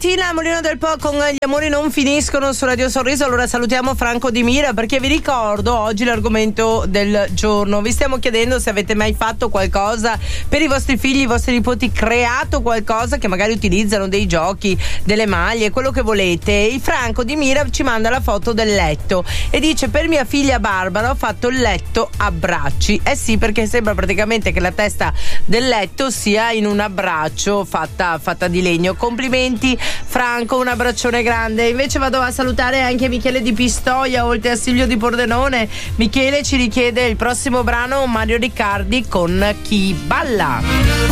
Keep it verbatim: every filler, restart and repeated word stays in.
mattina a Mulino del Po con Gli amori non finiscono su Radio Sorriso. Allora salutiamo Franco Di Mira, perché vi ricordo oggi l'argomento del giorno. Vi stiamo chiedendo se avete mai fatto qualcosa per i vostri figli, i vostri nipoti, creato qualcosa che magari utilizzano dei giochi, delle maglie, quello che volete. Il Franco Di Mira ci manda la foto del letto e dice: per mia figlia Barbara ho fatto il letto a bracci. Eh sì, perché sembra praticamente che la testa del letto sia in un abbraccio fatta, fatta di legno. Complimenti Franco, un abbraccione grande. Invece vado a salutare anche Michele di Pistoia, oltre a Silvio di Pordenone. Michele ci richiede il prossimo brano, Mario Riccardi con Chi balla.